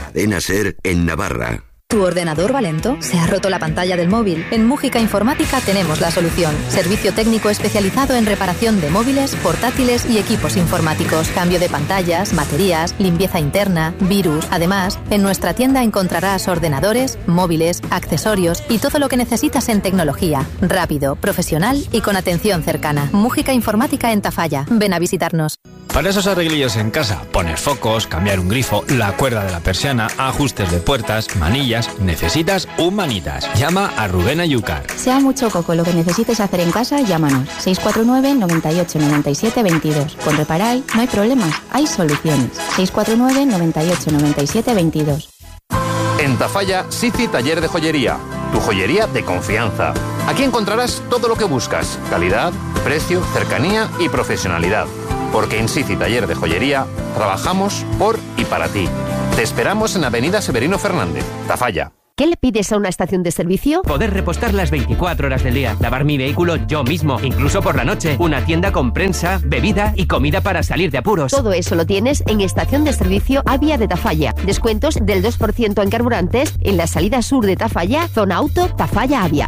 Cadena SER en Navarra. ¿Tu ordenador va lento? ¿Se ha roto la pantalla del móvil? En Mújica Informática tenemos la solución. Servicio técnico especializado en reparación de móviles, portátiles y equipos informáticos. Cambio de pantallas, baterías, limpieza interna, virus. Además, en nuestra tienda encontrarás ordenadores, móviles, accesorios y todo lo que necesitas en tecnología. Rápido, profesional y con atención cercana. Mújica Informática en Tafalla. Ven a visitarnos. Para esos arreglillos en casa, poner focos, cambiar un grifo, la cuerda de la persiana, ajustes de puertas, manillas, necesitas un Manitas. Llama a Rubén Ayúcar. Sea mucho o poco lo que necesites hacer en casa, llámanos. 649 98 97 22. Con Reparay no hay problemas, hay soluciones. 649 98 97 22. En Tafalla, Sici Taller de Joyería. Tu joyería de confianza. Aquí encontrarás todo lo que buscas. Calidad, precio, cercanía y profesionalidad. Porque en Sici Taller de Joyería trabajamos por y para ti. Te esperamos en Avenida Severino Fernández, Tafalla. ¿Qué le pides a una estación de servicio? Poder repostar las 24 horas del día, lavar mi vehículo yo mismo, incluso por la noche, una tienda con prensa, bebida y comida para salir de apuros. Todo eso lo tienes en Estación de Servicio Avia de Tafalla. Descuentos del 2% en carburantes en la salida sur de Tafalla, zona auto Tafalla Avia.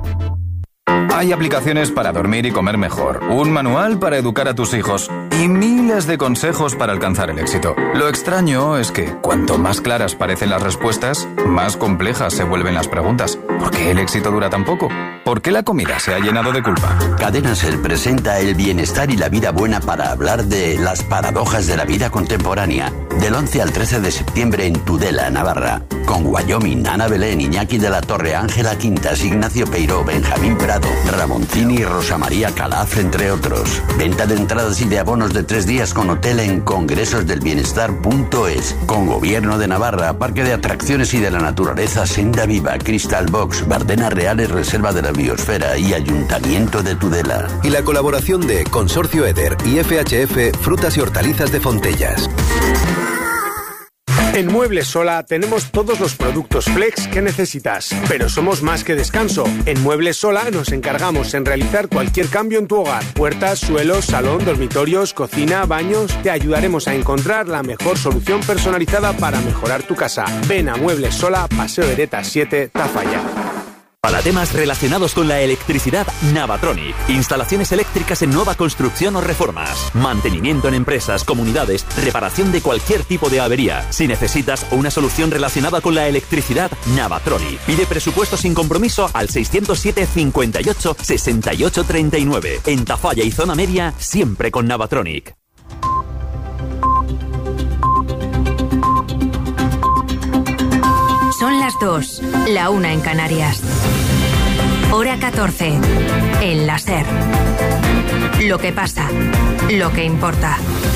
Hay aplicaciones para dormir y comer mejor, un manual para educar a tus hijos y miles de consejos para alcanzar el éxito. Lo extraño es que cuanto más claras parecen las respuestas, más complejas se vuelven las preguntas. ¿Por qué el éxito dura tan poco? ¿Por qué la comida se ha llenado de culpa? Cadena SER presenta el bienestar y la vida buena para hablar de las paradojas de la vida contemporánea. Del 11 al 13 de septiembre en Tudela, Navarra. Con Wyoming, Ana Belén, Iñaki de la Torre, Ángela Quintas, Ignacio Peiró, Benjamín Prado, Ramoncini y Rosa María Calaf, entre otros. Venta de entradas y de abonos de 3 días con hotel en congresosdelbienestar.es. Con Gobierno de Navarra, Parque de Atracciones y de la Naturaleza Senda Viva, Crystal Box, Bardenas Reales, Reserva de la Biosfera y Ayuntamiento de Tudela. Y la colaboración de Consorcio Eder y FHF Frutas y Hortalizas de Fontellas. En Muebles Sola tenemos todos los productos flex que necesitas, pero somos más que descanso. En Muebles Sola nos encargamos en realizar cualquier cambio en tu hogar. Puertas, suelos, salón, dormitorios, cocina, baños. Te ayudaremos a encontrar la mejor solución personalizada para mejorar tu casa. Ven a Muebles Sola, Paseo Hereta 7, Tafalla. Para temas relacionados con la electricidad, Navatronic. Instalaciones eléctricas en nueva construcción o reformas. Mantenimiento en empresas, comunidades, reparación de cualquier tipo de avería. Si necesitas una solución relacionada con la electricidad, Navatronic. Pide presupuesto sin compromiso al 607 58 68 39. En Tafalla y zona media, siempre con Navatronic. Son las 2, la 1 en Canarias. Hora 14, en la SER. Lo que pasa, lo que importa.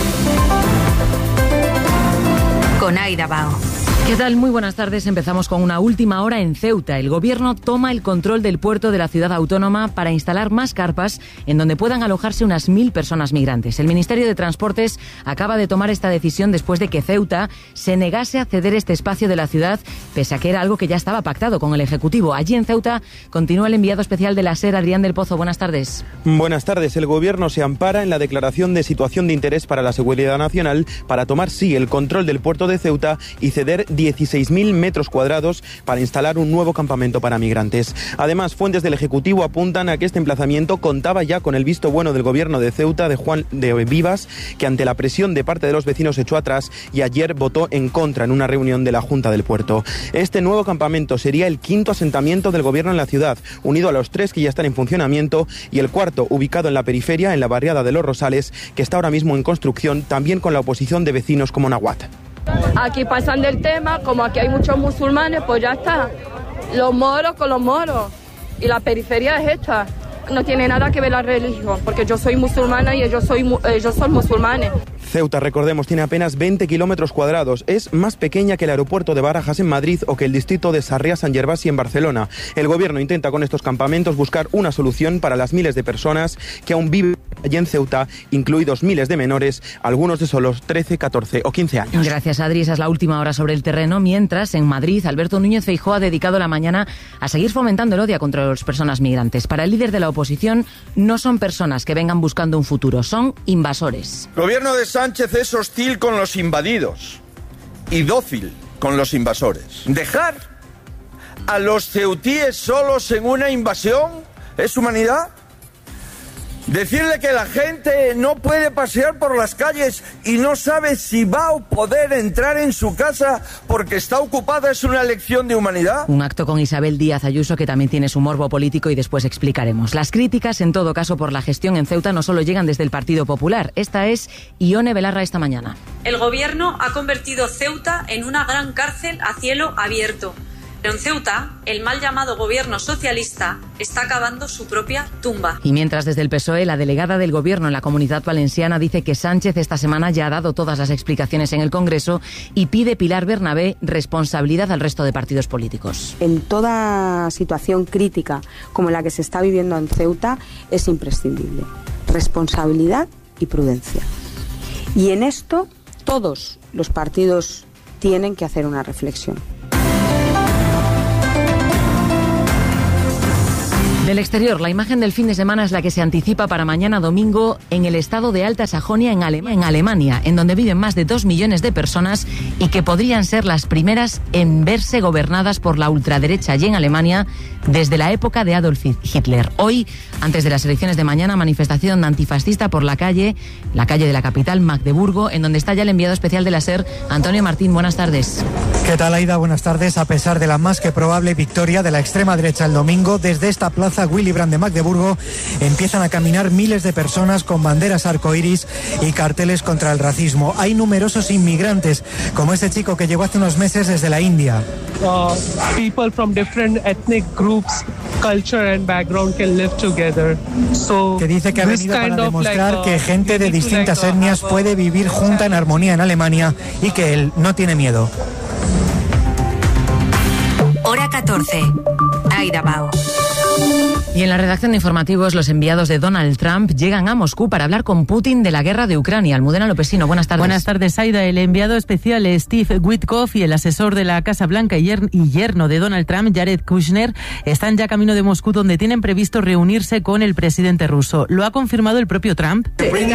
Con Aida Bao. ¿Qué tal? Muy buenas tardes. Empezamos con una última hora en Ceuta. El gobierno toma el control del puerto de la ciudad autónoma para instalar más carpas en donde puedan alojarse unas 1.000 personas migrantes. El Ministerio de Transportes acaba de tomar esta decisión después de que Ceuta se negase a ceder este espacio de la ciudad, pese a que era algo que ya estaba pactado con el Ejecutivo. Allí en Ceuta continúa el enviado especial de la SER, Adrián del Pozo. Buenas tardes. Buenas tardes. El gobierno se ampara en la declaración de situación de interés para la seguridad nacional para tomar, sí, el control del puerto de Ceuta y ceder 16.000 metros cuadrados para instalar un nuevo campamento para migrantes. Además, fuentes del Ejecutivo apuntan a que este emplazamiento contaba ya con el visto bueno del gobierno de Ceuta, de Juan de Vivas, que ante la presión de parte de los vecinos echó atrás y ayer votó en contra en una reunión de la Junta del Puerto. Este nuevo campamento sería el 5º asentamiento del gobierno en la ciudad, unido a los 3 que ya están en funcionamiento, y el 4º ubicado en la periferia, en la barriada de Los Rosales, que está ahora mismo en construcción, también con la oposición de vecinos como Nahuat. Aquí pasan del tema, como aquí hay muchos musulmanes, pues ya está. Los moros con los moros. Y la periferia es esta. No tiene nada que ver la religión, porque yo soy musulmana y ellos son musulmanes. Ceuta, recordemos, tiene apenas 20 kilómetros cuadrados. Es más pequeña que el aeropuerto de Barajas en Madrid o que el distrito de Sarriá-Sant Gervasi en Barcelona. El gobierno intenta con estos campamentos buscar una solución para las miles de personas que aún viven allí en Ceuta, incluidos miles de menores, algunos de solo 13, 14 o 15 años. Gracias, Adri. Esa es la última hora sobre el terreno. Mientras, en Madrid, Alberto Núñez Feijóo ha dedicado la mañana a seguir fomentando el odio contra las personas migrantes. Para el líder de la oposición, no son personas que vengan buscando un futuro, son invasores. El gobierno de Sánchez es hostil con los invadidos y dócil con los invasores. ¿Dejar a los ceutíes solos en una invasión es humanidad? Decirle que la gente no puede pasear por las calles y no sabe si va a poder entrar en su casa porque está ocupada es una lección de humanidad. Un acto con Isabel Díaz Ayuso que también tiene su morbo político y después explicaremos. Las críticas, en todo caso, por la gestión en Ceuta no solo llegan desde el Partido Popular. Esta es Ione Belarra esta mañana. El gobierno ha convertido Ceuta en una gran cárcel a cielo abierto. Pero en Ceuta, el mal llamado gobierno socialista está cavando su propia tumba. Y mientras desde el PSOE, la delegada del gobierno en la Comunidad Valenciana dice que Sánchez esta semana ya ha dado todas las explicaciones en el Congreso y pide Pilar Bernabé responsabilidad al resto de partidos políticos. En toda situación crítica como la que se está viviendo en Ceuta es imprescindible responsabilidad y prudencia. Y en esto todos los partidos tienen que hacer una reflexión. Del exterior, la imagen del fin de semana es la que se anticipa para mañana domingo en el estado de Alta Sajonia, en Alemania, en donde viven más de 2 millones de personas y que podrían ser las primeras en verse gobernadas por la ultraderecha allí en Alemania desde la época de Adolf Hitler. Hoy, antes de las elecciones de mañana, manifestación antifascista por la calle de la capital, Magdeburgo, en donde está ya el enviado especial de la SER, Antonio Martín. Buenas tardes. ¿Qué tal, Aida? Buenas tardes. A pesar de la más que probable victoria de la extrema derecha el domingo, desde esta plaza Willy Brandt de Magdeburgo empiezan a caminar miles de personas con banderas arcoíris y carteles contra el racismo. Hay numerosos inmigrantes, como este chico que llegó hace unos meses desde la India. People from different ethnic groups, culture and background can live together. So, que dice que ha venido para demostrar que gente de distintas etnias puede vivir junta en armonía en Alemania y que él no tiene miedo. Hora 14. Aida Bao. Y en la redacción de informativos, los enviados de Donald Trump llegan a Moscú para hablar con Putin de la guerra de Ucrania. Almudena Lopesino, buenas tardes. Buenas tardes, Aida. El enviado especial Steve Witkoff y el asesor de la Casa Blanca y yerno de Donald Trump, Jared Kushner, están ya camino de Moscú, donde tienen previsto reunirse con el presidente ruso. Lo ha confirmado el propio Trump,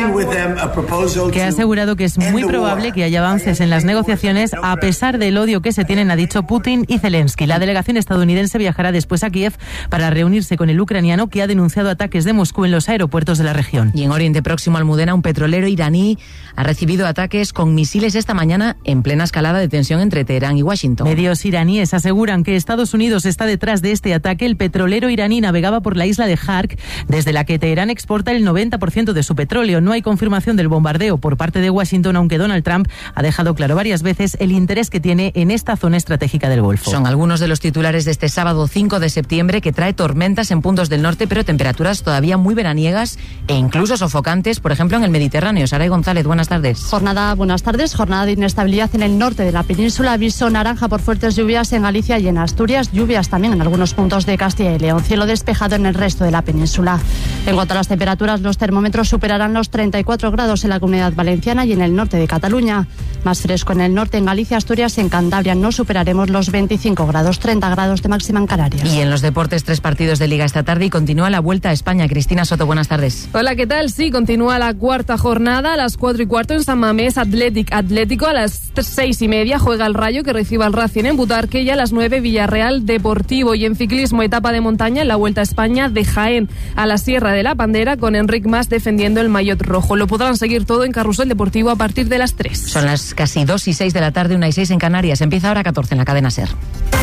que ha asegurado que es muy probable que haya avances en las negociaciones a pesar del odio que se tienen, ha dicho Putin y Zelensky. La delegación estadounidense viajará después a Kiev para reunirse con el ucraniano, que ha denunciado ataques de Moscú en los aeropuertos de la región. Y en Oriente Próximo, Almudena, un petrolero iraní ha recibido ataques con misiles esta mañana en plena escalada de tensión entre Teherán y Washington. Medios iraníes aseguran que Estados Unidos está detrás de este ataque. El petrolero iraní navegaba por la isla de Hark, desde la que Teherán exporta el 90% de su petróleo. No hay confirmación del bombardeo por parte de Washington, aunque Donald Trump ha dejado claro varias veces el interés que tiene en esta zona estratégica del Golfo. Son algunos de los titulares de este sábado 5 de septiembre, que trae tormentas en puntos del norte, pero temperaturas todavía muy veraniegas e incluso sofocantes, por ejemplo, en el Mediterráneo. Saray González, buenas tardes. Buenas tardes. Jornada de inestabilidad en el norte de la península. Aviso naranja por fuertes lluvias en Galicia y en Asturias. Lluvias también en algunos puntos de Castilla y León. Cielo despejado en el resto de la península. En cuanto a las temperaturas, los termómetros superarán los 34 grados en la Comunidad Valenciana y en el norte de Cataluña. Más fresco en el norte, en Galicia, Asturias, en Cantabria no superaremos los 25 grados, 30 grados de máxima en Canarias. Y en los deportes, 3 partidos de Liga esta tarde y continúa la Vuelta a España. Cristina Soto, buenas tardes. Hola, ¿qué tal? Sí, continúa la cuarta jornada a las 4:15 en San Mamés. Atlético a las 6:30 juega el Rayo, que recibe al Racing en Butarque, y a las 9 Villarreal Deportivo. Y en ciclismo, etapa de montaña en la Vuelta a España de Jaén a la Sierra de la Pandera, con Enric Mas defendiendo el maillot rojo. Lo podrán seguir todo en Carrusel Deportivo a partir de las 3. Son las casi 2:06 de la tarde, 1:06 en Canarias. Empieza Hora 14 en la cadena SER.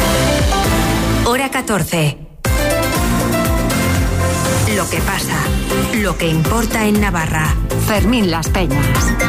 Hora 14. Lo que pasa, lo que importa en Navarra. Fermín Las Peñas.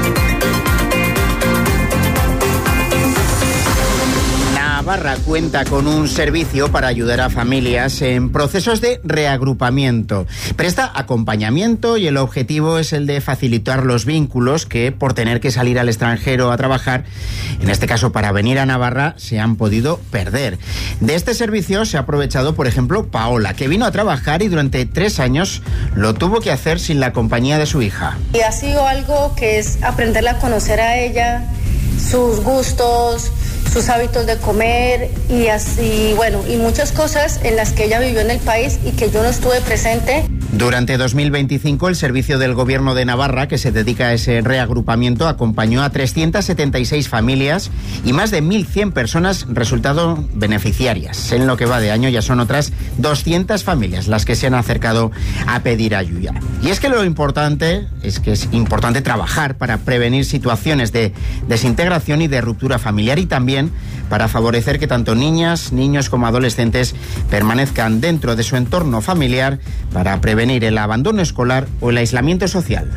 Navarra cuenta con un servicio para ayudar a familias en procesos de reagrupamiento. Presta acompañamiento y el objetivo es el de facilitar los vínculos que, por tener que salir al extranjero a trabajar, en este caso para venir a Navarra, se han podido perder. De este servicio se ha aprovechado, por ejemplo, Paola, que vino a trabajar y durante 3 años lo tuvo que hacer sin la compañía de su hija. Y ha sido algo que es aprenderla a conocer a ella, sus gustos, sus hábitos de comer y así, bueno, y muchas cosas en las que ella vivió en el país y que yo no estuve presente. Durante 2025, el Servicio del Gobierno de Navarra, que se dedica a ese reagrupamiento, acompañó a 376 familias y más de 1.100 personas resultado beneficiarias. En lo que va de año ya son otras 200 familias las que se han acercado a pedir ayuda. Y es que lo importante es que es importante trabajar para prevenir situaciones de desintegración y de ruptura familiar, y también para favorecer que tanto niñas, niños como adolescentes permanezcan dentro de su entorno familiar para prevenir el abandono escolar o el aislamiento social.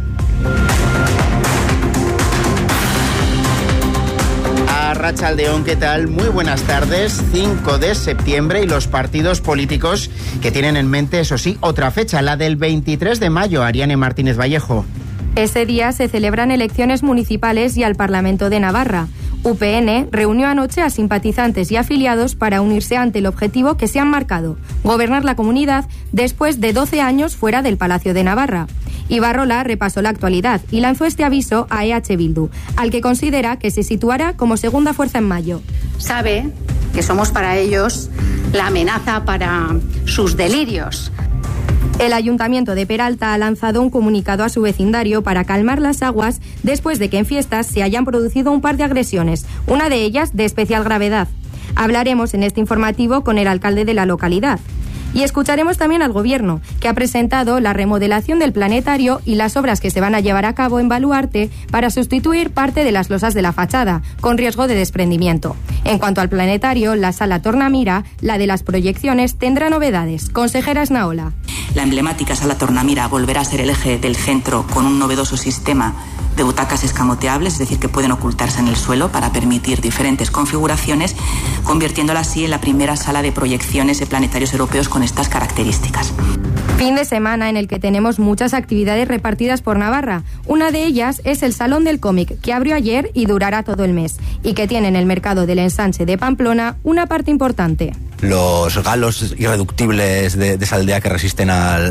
Arratsaldeon, ¿qué tal? Muy buenas tardes. 5 de septiembre y los partidos políticos que tienen en mente, eso sí, otra fecha, la del 23 de mayo. Ariane Martínez Vallejo. Ese día se celebran elecciones municipales y al Parlamento de Navarra. UPN reunió anoche a simpatizantes y afiliados para unirse ante el objetivo que se han marcado: gobernar la comunidad después de 12 años fuera del Palacio de Navarra. Ibarrola repasó la actualidad y lanzó este aviso a EH Bildu, al que considera que se situará como segunda fuerza en mayo. Sabe que somos para ellos la amenaza para sus delirios. El Ayuntamiento de Peralta ha lanzado un comunicado a su vecindario para calmar las aguas después de que en fiestas se hayan producido un par de agresiones, una de ellas de especial gravedad. Hablaremos en este informativo con el alcalde de la localidad. Y escucharemos también al Gobierno, que ha presentado la remodelación del planetario y las obras que se van a llevar a cabo en Baluarte para sustituir parte de las losas de la fachada, con riesgo de desprendimiento. En cuanto al planetario, la sala Tornamira, la de las proyecciones, tendrá novedades. Consejera Esnaola. La emblemática sala Tornamira volverá a ser el eje del centro con un novedoso sistema de butacas escamoteables, es decir, que pueden ocultarse en el suelo para permitir diferentes configuraciones, convirtiéndola así en la primera sala de proyecciones de planetarios europeos con estas características. Fin de semana en el que tenemos muchas actividades repartidas por Navarra. Una de ellas es el Salón del Cómic, que abrió ayer y durará todo el mes, y que tiene en el mercado del Ensanche de Pamplona una parte importante. Los galos irreductibles de esa aldea que resisten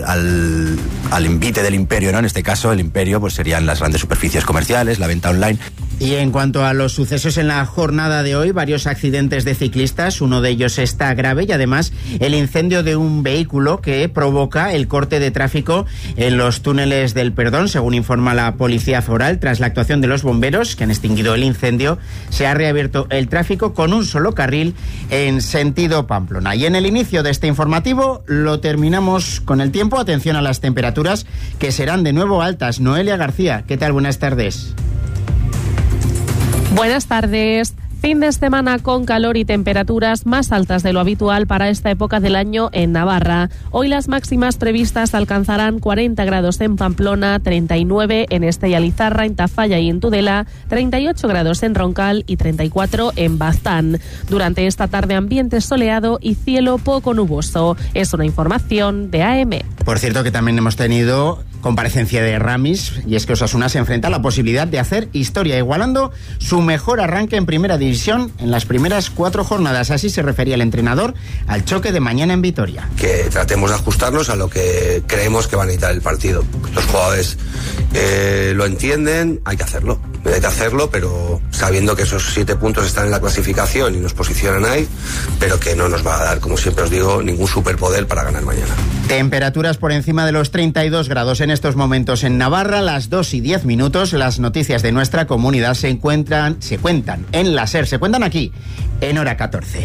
al invite del imperio, ¿no? En este caso, el imperio pues serían las grandes superficies comerciales, la venta online. Y en cuanto a los sucesos en la jornada de hoy, varios accidentes de ciclistas, uno de ellos está grave, y además el incendio de un vehículo que provoca el corte de tráfico en los túneles del Perdón. Según informa la Policía Foral, tras la actuación de los bomberos que han extinguido el incendio, se ha reabierto el tráfico con un solo carril en sentido Pamplona. Y en el inicio de este informativo lo terminamos con el tiempo. Atención a las temperaturas, que serán de nuevo altas. Noelia García, ¿qué tal? Buenas tardes. Buenas tardes. Fin de semana con calor y temperaturas más altas de lo habitual para esta época del año en Navarra. Hoy las máximas previstas alcanzarán 40 grados en Pamplona, 39 en Estella Lizarra, en Tafalla y en Tudela, 38 grados en Roncal y 34 en Baztán. Durante esta tarde ambiente soleado y cielo poco nuboso. Es una información de AM. Por cierto que también hemos tenido comparecencia de Ramis, y es que Osasuna se enfrenta a la posibilidad de hacer historia, igualando su mejor arranque en primera división en las primeras 4 jornadas. Así se refería el entrenador al choque de mañana en Vitoria. Que tratemos de ajustarnos a lo que creemos que va a necesitar el partido. Los jugadores lo entienden, hay que hacerlo, pero sabiendo que esos 7 puntos están en la clasificación y nos posicionan ahí, pero que no nos va a dar, como siempre os digo, ningún superpoder para ganar mañana. Temperaturas por encima de los 32 grados en estos momentos en Navarra, las 2:10. Las noticias de nuestra comunidad se cuentan en la SER, se cuentan aquí, en hora 14.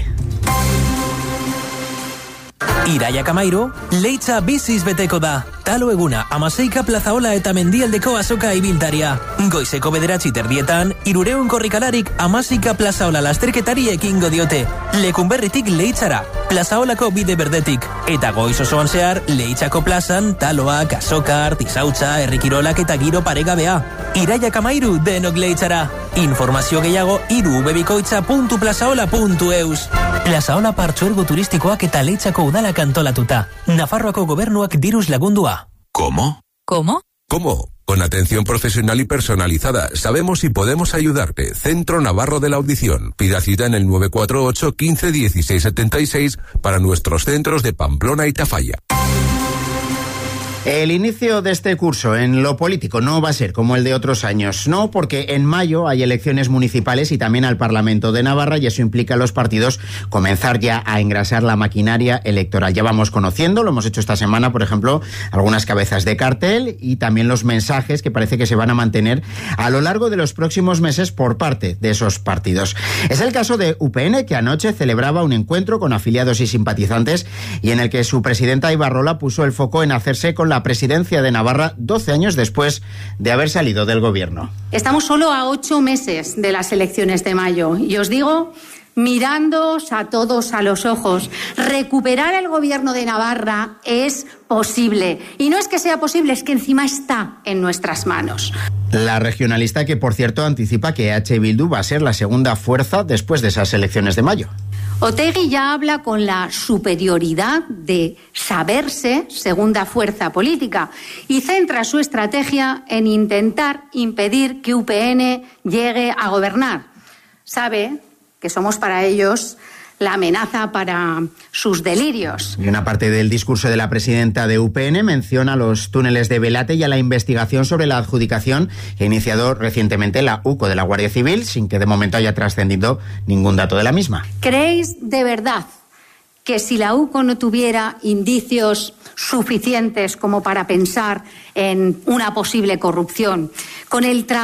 Iraia Kamairu, leitza biziz beteko da. Talo eguna, 16 plazaola eta mendialdeko azoka ibiltaria. Goizeko 9:00 200 korrikalarik 16 plazaola lasterketari ekingo diote. Lekunberritik leitzara, plazaolako bide berdetik. Eta goiz osoan zehar, leitzako plazan, taloak, azoka, artizautza, herrikirolak eta giro paregabea. Iraia Kamairu denok leitzara. Informazio gehiago irubebikoitza.plazaola.eus. Plazaola partzuergo turistikoak eta leitzako udalak antolatuta. Nafarroako gobernuak diruz lagundua. ¿Cómo? ¿Cómo? ¿Cómo? Con atención profesional y personalizada. Sabemos y podemos ayudarte. Centro Navarro de la Audición. Pida cita en el 948 15 16 76 para nuestros centros de Pamplona y Tafalla. El inicio de este curso en lo político no va a ser como el de otros años, no, porque en mayo hay elecciones municipales y también al Parlamento de Navarra, y eso implica a los partidos comenzar ya a engrasar la maquinaria electoral. Ya vamos conociendo, lo hemos hecho esta semana, por ejemplo, algunas cabezas de cartel y también los mensajes que parece que se van a mantener a lo largo de los próximos meses por parte de esos partidos. Es el caso de UPN, que anoche celebraba un encuentro con afiliados y simpatizantes y en el que su presidenta Ibarrola puso el foco en hacerse con la presidencia de Navarra 12 años después de haber salido del gobierno. Estamos solo a 8 meses de las elecciones de mayo y os digo, mirándoos a todos a los ojos, recuperar el gobierno de Navarra es posible. Y no es que sea posible, es que encima está en nuestras manos. La regionalista, que por cierto anticipa que EH Bildu va a ser la segunda fuerza después de esas elecciones de mayo. Otegi ya habla con la superioridad de saberse segunda fuerza política y centra su estrategia en intentar impedir que UPN llegue a gobernar. Sabe que somos para ellos la amenaza para sus delirios. Y una parte del discurso de la presidenta de UPN menciona los túneles de Belate y a la investigación sobre la adjudicación que ha iniciado recientemente la UCO de la Guardia Civil, sin que de momento haya trascendido ningún dato de la misma. ¿Creéis de verdad que si la UCO no tuviera indicios suficientes como para pensar en una posible corrupción, con el